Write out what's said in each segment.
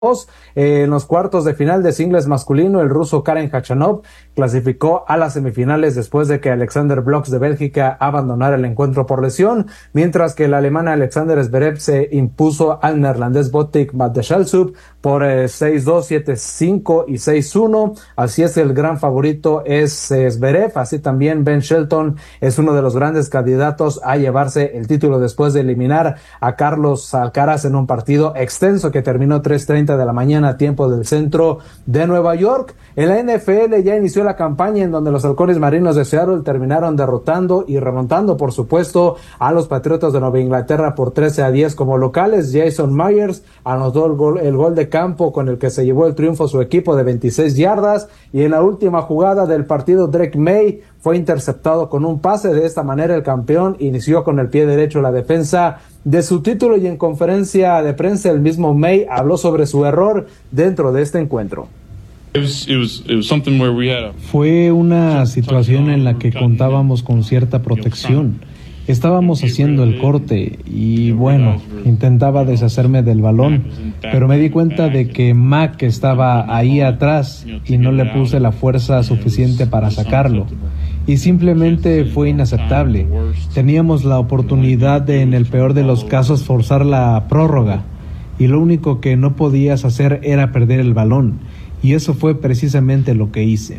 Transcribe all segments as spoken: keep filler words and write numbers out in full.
Eh, en los cuartos de final de singles masculino, el ruso Karen Khachanov clasificó a las semifinales después de que Alexander Bloch de Bélgica abandonara el encuentro por lesión, mientras que el alemán Alexander Zverev se impuso al neerlandés Botic Matejšalsub por eh, seis dos, siete cinco y seis uno. Así es, el gran favorito es eh, Zverev. Así también Ben Shelton es uno de los grandes candidatos a llevarse el título después de eliminar a Carlos Alcaraz en un partido extenso que terminó tres treinta de la mañana, tiempo del centro de Nueva York. En la N F L ya inició la campaña en donde los halcones marinos de Seattle terminaron derrotando y remontando, por supuesto, a los Patriotas de Nueva Inglaterra por trece a diez como locales. Jason Myers anotó el gol, el gol de campo con el que se llevó el triunfo su equipo de veintiséis yardas, y en la última jugada del partido Drake May fue interceptado con un pase. De esta manera el campeón inició con el pie derecho la defensa de su título, y en conferencia de prensa el mismo May habló sobre su error dentro de este encuentro. Fue una situación en la que contábamos con cierta protección. Estábamos haciendo el corte y bueno, intentaba deshacerme del balón, pero me di cuenta de que Mac estaba ahí atrás y no le puse la fuerza suficiente para sacarlo. Y simplemente fue inaceptable. Teníamos la oportunidad de, en el peor de los casos, forzar la prórroga, y lo único que no podías hacer era perder el balón, y eso fue precisamente lo que hice.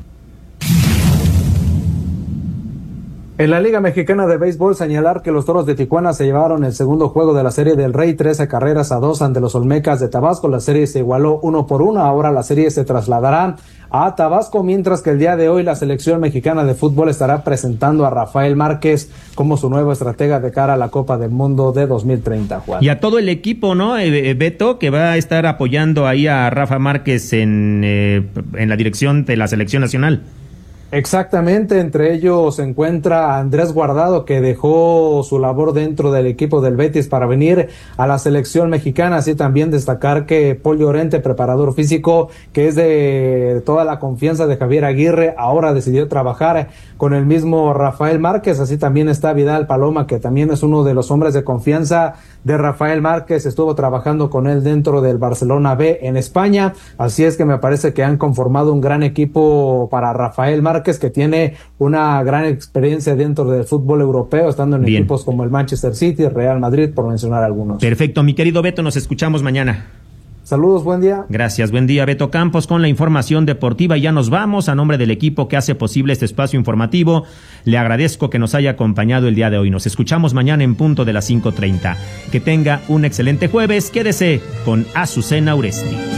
En la Liga Mexicana de Béisbol, señalar que los Toros de Tijuana se llevaron el segundo juego de la Serie del Rey, trece carreras a dos ante los Olmecas de Tabasco. La serie se igualó uno por uno. Ahora la serie se trasladará a Tabasco, mientras que el día de hoy la selección mexicana de fútbol estará presentando a Rafael Márquez como su nuevo estratega de cara a la Copa del Mundo de dos mil treinta, Juan. Y a todo el equipo, ¿no, eh, Beto, que va a estar apoyando ahí a Rafa Márquez en, eh, en la dirección de la selección nacional? Exactamente, entre ellos se encuentra Andrés Guardado, que dejó su labor dentro del equipo del Betis para venir a la selección mexicana. Así también destacar que Paul Llorente, preparador físico, que es de toda la confianza de Javier Aguirre, ahora decidió trabajar con el mismo Rafael Márquez. Así también está Vidal Paloma, que también es uno de los hombres de confianza de Rafael Márquez, estuvo trabajando con él dentro del Barcelona B en España. Así es que me parece que han conformado un gran equipo para Rafael Márquez, que tiene una gran experiencia dentro del fútbol europeo, estando en Bien. equipos como el Manchester City, Real Madrid, por mencionar algunos. Perfecto, mi querido Beto, nos escuchamos mañana. Saludos, buen día. Gracias, buen día. Beto Campos con la información deportiva, y ya nos vamos. A nombre del equipo que hace posible este espacio informativo, le agradezco que nos haya acompañado el día de hoy. Nos escuchamos mañana en punto de las cinco treinta. Que tenga un excelente jueves. Quédese con Azucena Uresti.